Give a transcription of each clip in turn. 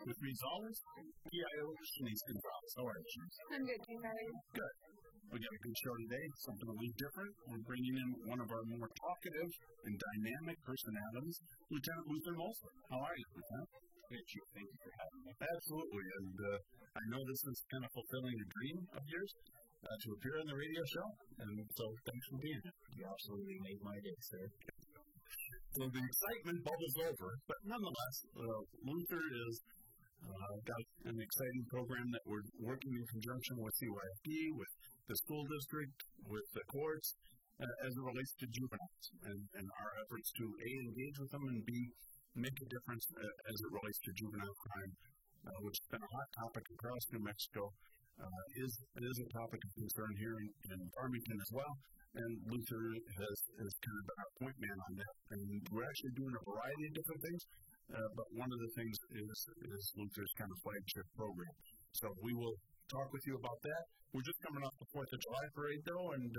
With me as always, PIO Shanice Gonzalez. How are you, Shanice? I'm good, thank you. Good. We got a good show today, something a little different. We're bringing in one of our more talkative and dynamic personalities, Lieutenant Luther Mosley. How are you, Lieutenant? Thank you. Thank you for having me. Absolutely. And I know this is kind of fulfilling a dream of yours to appear on the radio show. And so thanks for being here. You absolutely made my day, sir. So the excitement bubbles over, but nonetheless, Luther is got an exciting program that we're working in conjunction with CYFD, with the school district, with the courts, as it relates to juveniles and our efforts to A, engage with them, and B, make a difference as it relates to juvenile crime, which has been a hot topic across New Mexico. It is a topic of concern here in Farmington as well, and Luther has kind of been our point man on that. And we're actually doing a variety of different things, but one of the things is Luther's kind of flagship program. So we will talk with you about that. We're just coming off the 4th of July parade, though, and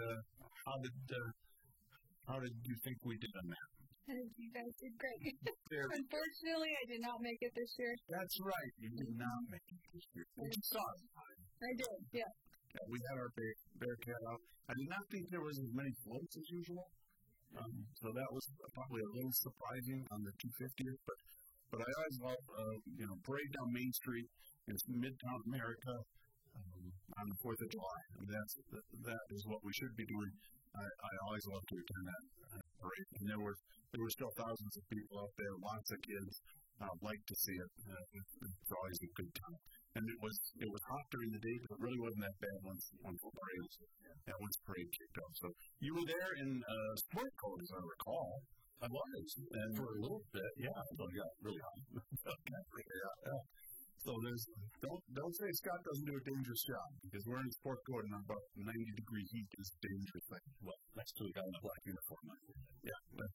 how did you think we did on that? You guys did great. Unfortunately, I did not make it this year. That's right. You did not make it this year. But you saw it. I did, yeah. We had our Bearcat out. I did not think there was as many floats as usual. So that was probably a little surprising on the 250th. But I always love, parade down Main Street in Midtown America on the 4th of July. And that is what we should be doing. I always love to attend that parade. And there were still thousands of people out there, lots of kids. Like to see it. It's always a good time. And it was hot during the day, but it really wasn't that bad once parade kicked off. So you were there in sport coat, as I recall. I was, and for a little bit, yeah, until it got really hot. Yeah. So don't say Scott doesn't do a dangerous job, because wearing a sport coat in about 90-degree heat is a dangerous thing. Well, next to the guy in the black uniform. Yeah, but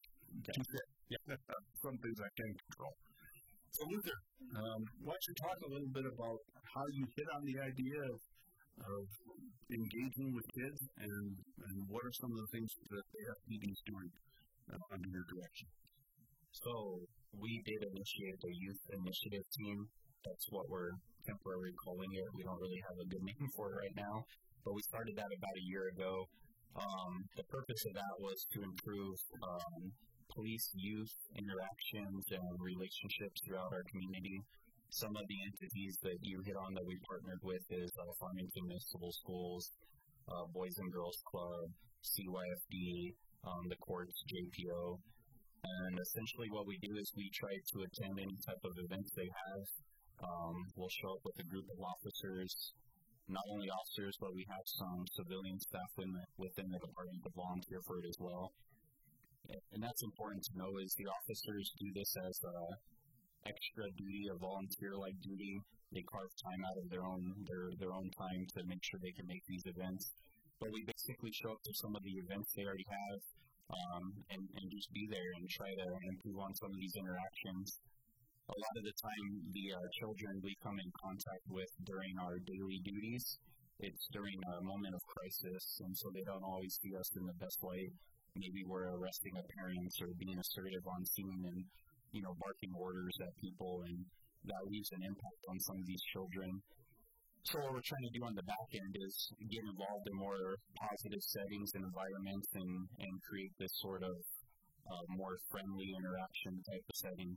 some things I can't control. So Luther, why don't you talk a little bit about how you hit on the idea of engaging with kids, and what are some of the things that the FPD is doing under your direction? So we did initiate a youth initiative team. That's what we're temporarily calling it. We don't really have a good name for it right now, but we started that about a year ago. The purpose of that was to improve police-youth interactions and relationships throughout our community. Some of the entities that you hit on that we partnered with is Farmington Municipal Schools, Boys and Girls Club, CYFD, the courts, JPO. And essentially what we do is we try to attend any type of events they have. We'll show up with a group of officers, not only officers, but we have some civilian staff within the Department of Volunteer for it as well. And that's important to know is the officers do this as extra duty, a volunteer-like duty. They carve time out of their own time to make sure they can make these events. But we basically show up to some of the events they already have and just be there and try to improve on some of these interactions. A lot of the time, the children we come in contact with during our daily duties, it's during a moment of crisis, and so they don't always see us in the best light. Maybe we're arresting a parent or being assertive on scene and, barking orders at people, and that leaves an impact on some of these children. So what we're trying to do on the back end is get involved in more positive settings and environments and create this sort of more friendly interaction type of setting.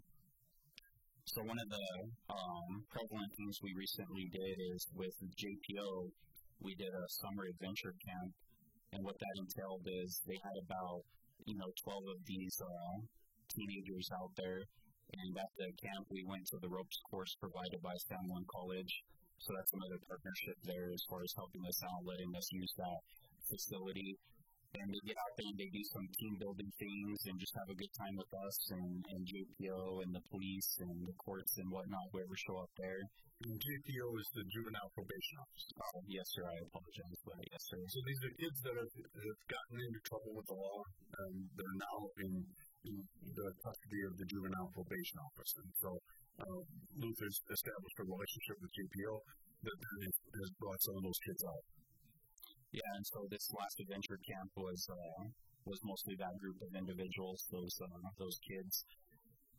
So one of the prevalent things we recently did is with JPO, we did a summer adventure camp, and what that entailed is they had about 12 of these teenagers out there, and at the camp we went to the ropes course provided by San Juan College. So that's another partnership there as far as helping us out, letting us use that facility. And they get out there and they do some team building things and just have a good time with us and JPO and the police and the courts and whatnot, whoever show up there. And JPO is the Juvenile Probation Office. Yes, sir. I apologize, but yes, sir. So these are kids that have gotten into trouble with the law, and they're now in the custody of the Juvenile Probation Office. And so Luther's established a relationship with JPO that has brought some of those kids out. Yeah, and so this last adventure camp was mostly that group of individuals, those kids.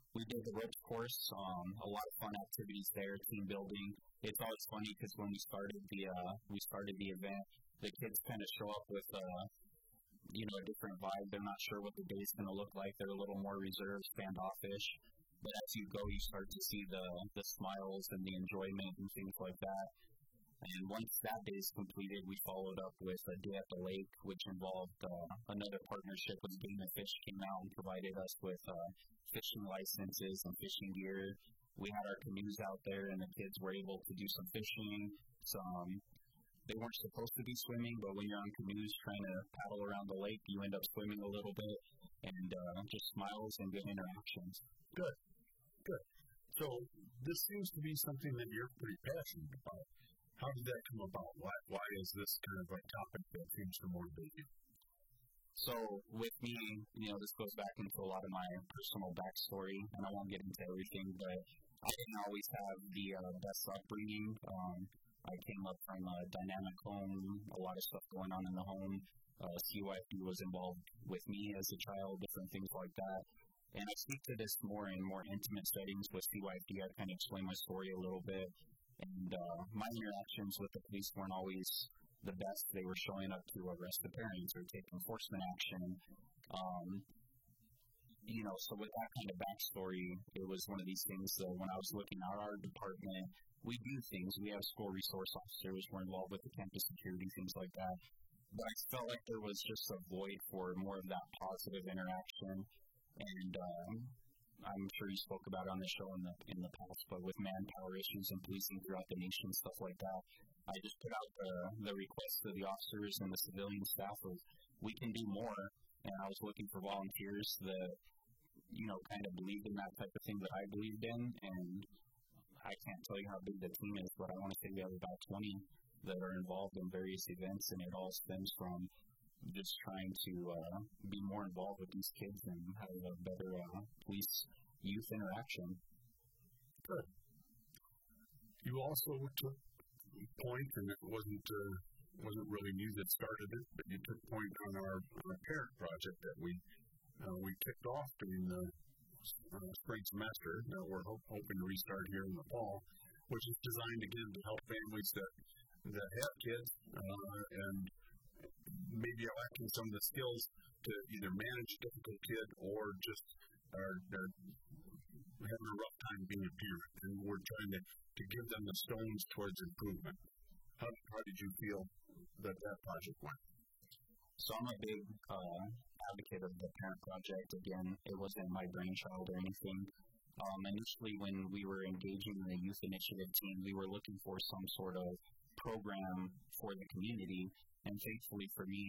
We did the ropes course, a lot of fun activities there, team building. It's always funny because when we started the event, the kids kind of show up with a different vibe. They're not sure what the day's going to look like. They're a little more reserved, standoffish. But as you go, you start to see the smiles and the enjoyment and things like that. And once that day is completed, we followed up with a day at the lake, which involved another partnership with Game and Fish came out and provided us with fishing licenses and fishing gear. We had our canoes out there, and the kids were able to do some fishing. They weren't supposed to be swimming, but when you're on canoes trying to paddle around the lake, you end up swimming a little bit, and just smiles and good interactions. Good. So this seems to be something that you're pretty passionate about. How did that come about? Why is this kind of a topic that seems to motivate you? So with me, this goes back into a lot of my personal backstory, and I won't get into everything, but I didn't always have the best upbringing. I came up from a dynamic home, a lot of stuff going on in the home. CYFD was involved with me as a child, different things like that. And I speak to this more in more intimate settings with CYFD. I kind of explain my story a little bit. And my interactions with the police weren't always the best. They were showing up to arrest the parents or take enforcement action. So with that kind of backstory, it was one of these things that when I was looking at our department, we do things. We have school resource officers. We're involved with the campus security, things like that. But I felt like there was just a void for more of that positive interaction. And I'm sure you spoke about it on the show in the past, but with manpower issues and policing throughout the nation, stuff like that, I just put out the request to the officers and the civilian staff of we can do more. And I was looking for volunteers that, kind of believed in that type of thing that I believed in. And I can't tell you how big the team is, but I want to say we have about 20 that are involved in various events, and it all stems from just trying to be more involved with these kids and have a better police-youth interaction. Good. You also took point, and it wasn't really you that started it, but you took point on our parent project that we kicked off during the spring semester that we're hoping to restart here in the fall, which is designed again to help families that have kids and maybe are lacking some of the skills to either manage a difficult kid or just are having a rough time being a parent. And we're trying to give them the stones towards improvement. How did you feel that project went? So I'm a big advocate of the parent project. Again, it wasn't my brainchild or anything. Initially, when we were engaging in the youth initiative team, we were looking for some sort of program for the community. And thankfully for me,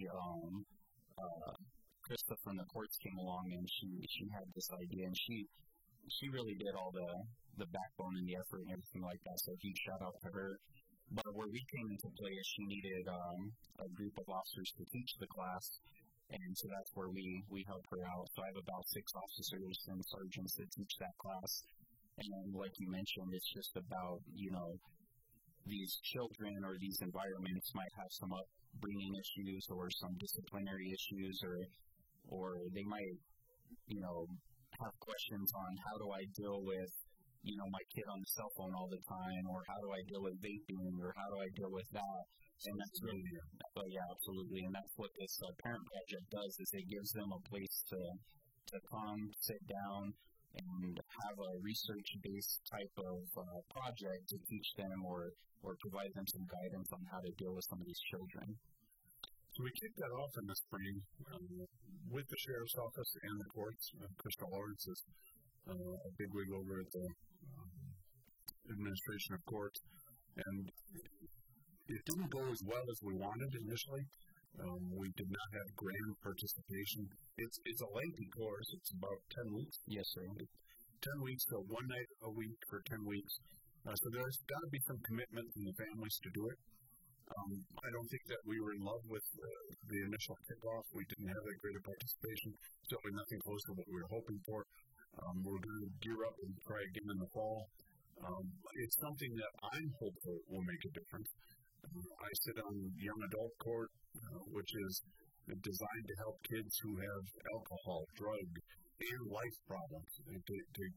Krista from the courts came along, and she had this idea, and she really did all the backbone and the effort and everything like that. So huge shout out to her. But where we came into play is she needed a group of officers to teach the class, and so that's where we help her out. So I have about 6 officers and sergeants that teach that class. And like you mentioned, it's just about, these children or these environments might have some upbringing issues or some disciplinary issues, or they might, have questions on how do I deal with, my kid on the cell phone all the time, or how do I deal with vaping, or how do I deal with that? And that's really, yeah, absolutely. And that's what this parent project does, is it gives them a place to come, sit down, and have a research-based type of project to teach them or provide them some guidance on how to deal with some of these children. So we kicked that off in the spring with the Sheriff's Office and the courts. Crystal Lawrence is a bigwig over at the Administration of Courts. And it didn't go as well as we wanted initially. We did not have grand participation. It's a lengthy course. It's about 10 weeks. Yes, sir. 10 weeks, so one night a week for 10 weeks. So there's got to be some commitment from the families to do it. I don't think that we were in love with the initial kickoff. We didn't have that greater participation. Certainly nothing close to what we were hoping for. We're going to gear up and try again in the fall. It's something that I'm hopeful will make a difference. I sit on young adult court, which is designed to help kids who have alcohol, drug, and life problems, to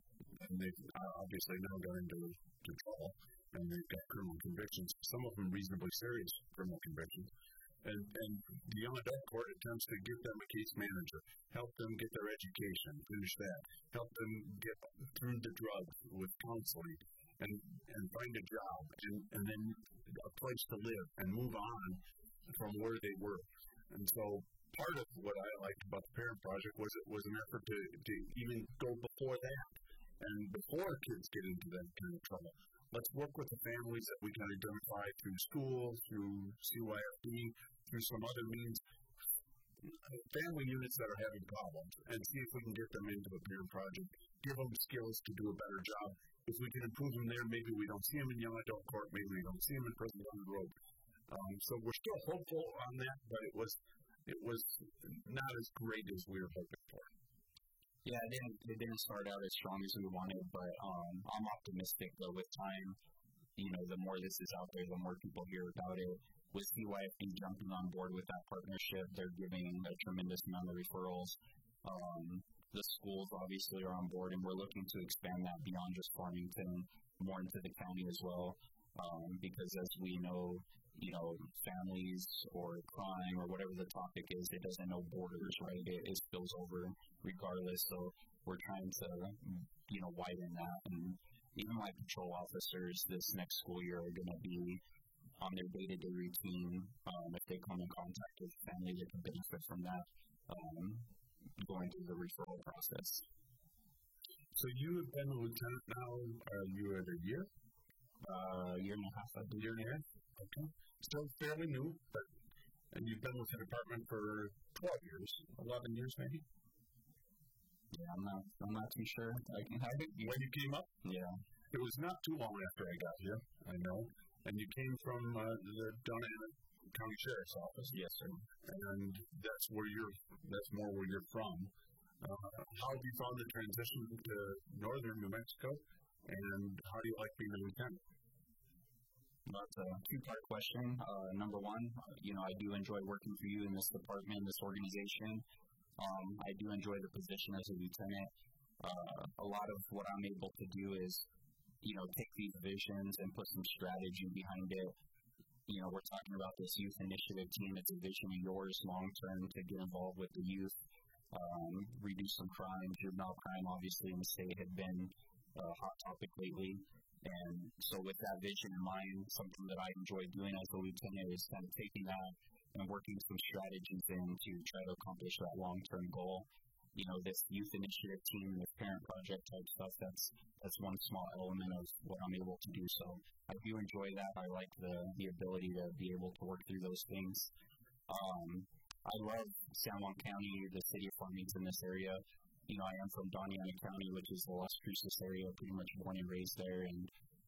and they've obviously now got into trouble, and they've got criminal convictions, some of them reasonably serious criminal convictions. And the young adult court attempts to give them a case manager, help them get their education, finish that, help them get through the drugs with counseling, and find a job, and then a place to live, and move on from where they were. And so part of what I liked about the Parent Project was it was an effort to even go before that, and before kids get into that kind of trouble. Let's work with the families that we can identify through school, through CYFD, through some other means, family units that are having problems, and see if we can get them into the Parent Project, give them skills to do a better job. If we can improve them there, maybe we don't see them in young adult court, maybe we don't see them in prison down the road. So we're still hopeful on that, but it was not as great as we were hoping for. Yeah, it didn't start out as strong as we wanted, but I'm optimistic that with time, the more this is out there, the more people hear about it. With CYFD jumping on board with that partnership, they're giving a tremendous amount of referrals. The schools obviously are on board, and we're looking to expand that beyond just Farmington, more into the county as well, because as we know, families or crime or whatever the topic is, it doesn't know borders, right? It spills over regardless. So we're trying to, widen that. And even my patrol officers this next school year are going to be on their day-to-day routine. If they come in contact with family, they can benefit from that, going through the referral process. So you have been a lieutenant now, are you at a year? Year and a half, I believe. Year and a half? Okay. Still fairly new, and you've been with the department for 12 years, 11 years maybe? Yeah, I'm not too sure. When you came up? Yeah. It was not too long after I got here, I know. And you came from the Donana County Sheriff's Office. Yes, sir. And that's more where you're from. How have you found the transition to northern New Mexico, and how do you like being a lieutenant? That's a two-part question. Number one, I do enjoy working for you in this department, this organization. I do enjoy the position as a lieutenant. A lot of what I'm able to do is, take these visions and put some strategy behind it. We're talking about this youth initiative team. It's a vision of yours long-term to get involved with the youth, reduce some crime. Juvenile crime, obviously, in the state had been a hot topic lately. And so with that vision in mind, something that I enjoy doing as a lieutenant is kind of taking that and working some strategies in to try to accomplish that long-term goal. This youth initiative team and the Parent Project type stuff, that's one small element of what I'm able to do. So I do enjoy that. I like the ability to be able to work through those things. I love San Juan County, the city of Farmington, this area. I am from Donana County, which is the Las Cruces area, pretty much born and raised there, and,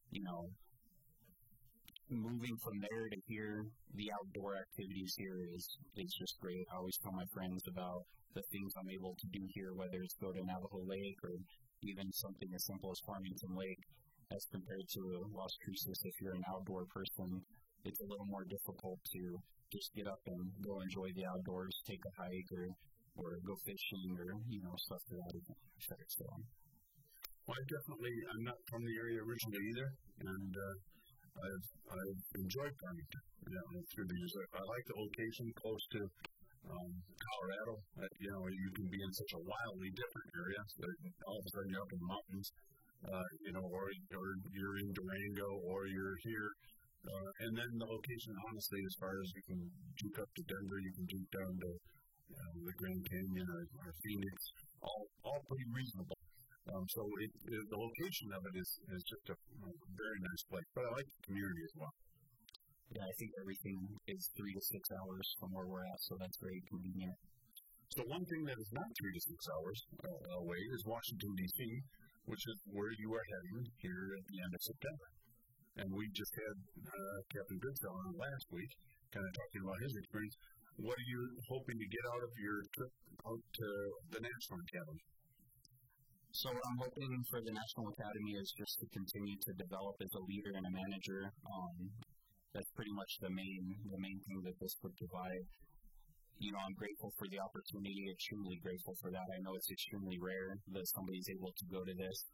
moving from there to here, the outdoor activities here is just great. I always tell my friends about the things I'm able to do here, whether it's go to Navajo Lake or even something as simple as Farmington Lake, as compared to Las Cruces. If you're an outdoor person, it's a little more difficult to just get up and go enjoy the outdoors, take a hike, or go fishing, or, stuff to that effect. So. Well, I'm not from the area originally either, and I've enjoyed Farmington through the years. I like the location close to Colorado. You can be in such a wildly different area that all of a sudden you're up in the mountains, or you're in Durango, or you're here. And then the location, honestly, as far as you can juke up to Denver, you can juke down to the Grand Canyon or Phoenix, all pretty reasonable. So the location of it is just a very nice place. But I like the community as well. Yeah, I think everything is 3 to 6 hours from where we're at, so that's very convenient. So one thing that is not 3 to 6 hours away is Washington, D.C., which is where you are heading here at the end of September. And we just had Captain Goodsell on last week, kind of talking about his experience. What are you hoping to get out of your trip out to the National Academy? So what I'm hoping for the National Academy is just to continue to develop as a leader and a manager. That's pretty much the main thing that this would provide. I'm grateful for the opportunity, extremely grateful for that. I know it's extremely rare that somebody's able to go to this.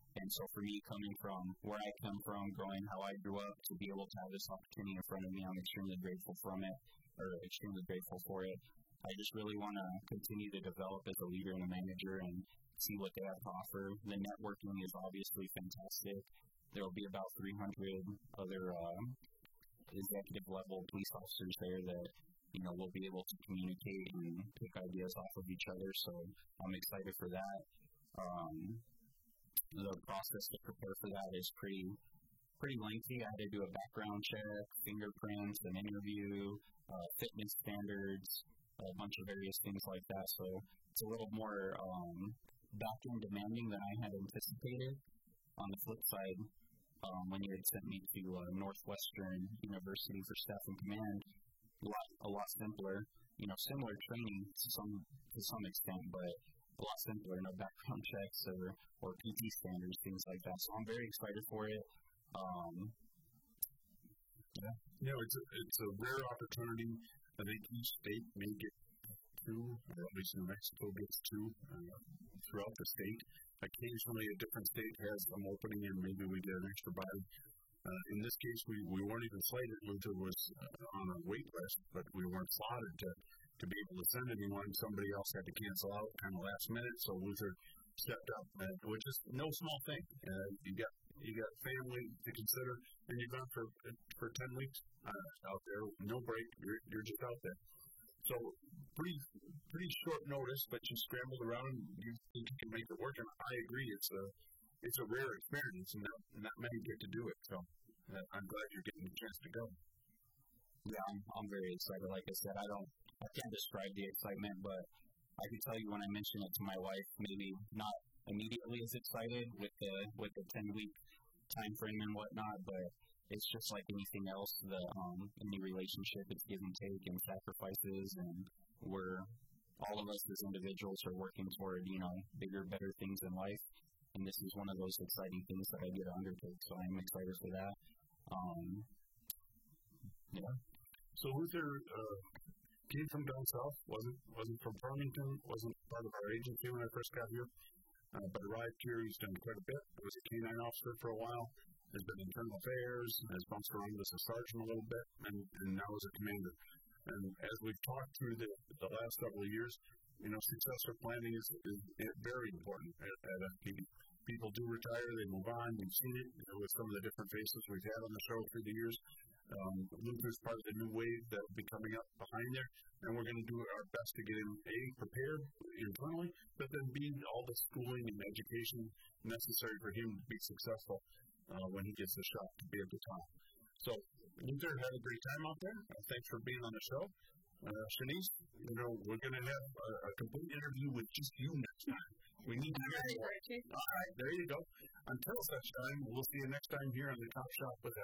And so for me, coming from where I come from, growing how I grew up, to be able to have this opportunity in front of me, I'm extremely grateful for it. I just really want to continue to develop as a leader and a manager and see what they have to offer. The networking is obviously fantastic. There will be about 300 other executive level police officers there that we'll be able to communicate and pick ideas off of each other. So I'm excited for that. The process to prepare for that is pretty lengthy. I had to do a background check, fingerprints, an interview, fitness standards, a bunch of various things like that. So it's a little more back-end demanding than I had anticipated. On the flip side, when you had sent me to Northwestern University for Staff and Command, a lot simpler. Similar training to some extent, but a lot simpler. No background checks or PT standards, things like that. So I'm very excited for it. It's a rare opportunity. I think each state may get two, or at least New Mexico gets two throughout the state. Occasionally, a different state has some opening, and maybe we get an extra body. In this case, we weren't even slated. Luther was on a wait list, but we weren't slotted to be able to send anyone. Somebody else had to cancel out kind of last minute, so Luther stepped up, which is no small thing. You got family to consider, and you've gone for 10 weeks out there, no break. You're just out there. So pretty short notice, but you scrambled around. You think you can make it work, and I agree. It's a rare experience, and not many get to do it. So I'm glad you're getting the chance to go. Yeah, I'm very excited. Like I said, I can't describe the excitement, but I can tell you when I mentioned it to my wife, maybe not immediately as excited with the 10-week time frame and whatnot, but it's just like anything else. Any relationship, it's give and take and sacrifices, and all of us as individuals are working toward bigger, better things in life, and this is one of those exciting things that I get to undertake. So I'm excited for that. So Luther came from down south, wasn't from Farmington, wasn't part of our agency when I first got here, but arrived here. He's done quite a bit. He was a K-9 officer for a while, has been internal affairs, has bounced around as a sergeant a little bit, and now as a commander. And as we've talked through the last several years, successor planning is very important at FPD. People do retire, they move on. We've seen it with some of the different faces we've had on the show through the years. Luther's part of the new wave that will be coming up behind there, and we're going to do our best to get him, prepared internally, but then B, all the schooling and education necessary for him to be successful when he gets the shot to be at the top. So, Luther, had a great time out there. Thanks for being on the show. Shanice, we're going to have a complete interview with just you next time. We need to hear more. All right, there you go. Until such time, we'll see you next time here on the Cop Shop with